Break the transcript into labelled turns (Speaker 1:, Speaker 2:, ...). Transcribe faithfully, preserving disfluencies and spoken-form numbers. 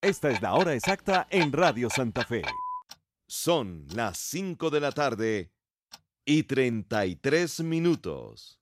Speaker 1: Esta es la hora exacta en Radio Santa Fe.
Speaker 2: Son las cinco de la tarde y treinta y tres minutos.